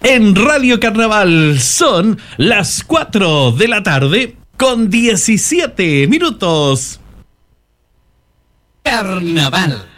en Radio Carnaval. Son las 4 de la tarde con 17 minutos. Carnaval.